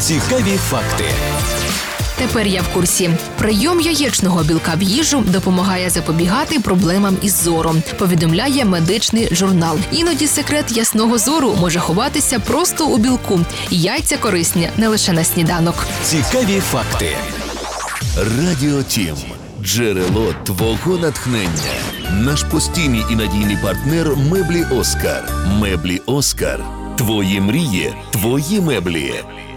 Цікаві факти. Тепер я в курсі. Прийом яєчного білка в їжу допомагає запобігати проблемам із зором, повідомляє медичний журнал. Іноді секрет ясного зору може ховатися просто у білку. Яйця корисні не лише на сніданок. Цікаві факти. Радіо Тім. Джерело твого натхнення. Наш постійний і надійний партнер «Меблі Оскар». «Меблі Оскар». Твої мрії, твої меблі.